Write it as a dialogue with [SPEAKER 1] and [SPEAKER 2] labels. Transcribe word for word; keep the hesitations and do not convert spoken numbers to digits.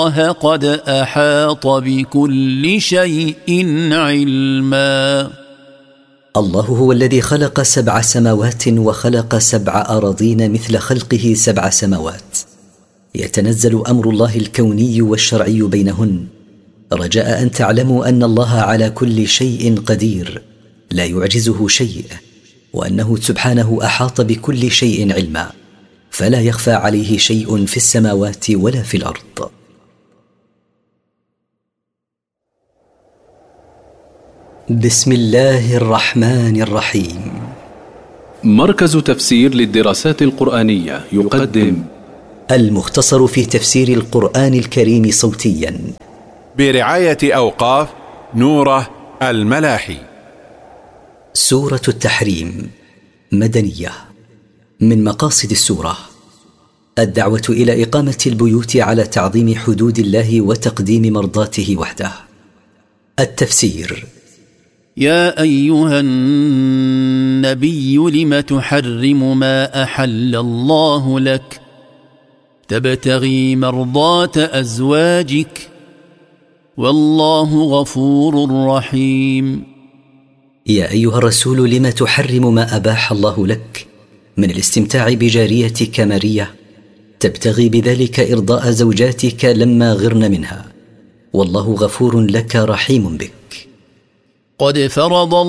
[SPEAKER 1] قد أحاط بكل شيء علما.
[SPEAKER 2] الله هو الذي خلق سبع سماوات وخلق سبع أراضين مثل خلقه سبع سماوات، يتنزل أمر الله الكوني والشرعي بينهن، رجاء أن تعلموا أن الله على كل شيء قدير لا يعجزه شيء، وأنه سبحانه أحاط بكل شيء علما، فلا يخفى عليه شيء في السماوات ولا في الأرض. بسم الله الرحمن الرحيم.
[SPEAKER 3] مركز تفسير للدراسات القرآنية يقدم
[SPEAKER 2] المختصر في تفسير القرآن الكريم صوتيا
[SPEAKER 4] برعاية أوقاف نوره الملاحي.
[SPEAKER 2] سورة التحريم مدنية. من مقاصد السورة الدعوة إلى إقامة البيوت على تعظيم حدود الله وتقديم مرضاته وحده. التفسير:
[SPEAKER 1] يا أيها النبي لم تحرم ما أحل الله لك تبتغي مرضات أزواجك والله غفور رحيم.
[SPEAKER 2] يا أيها الرسول لم تحرم ما أباح الله لك من الاستمتاع بجاريتك مارية تبتغي بذلك إرضاء زوجاتك لما غرن منها، والله غفور لك رحيم بك.
[SPEAKER 1] قد فرض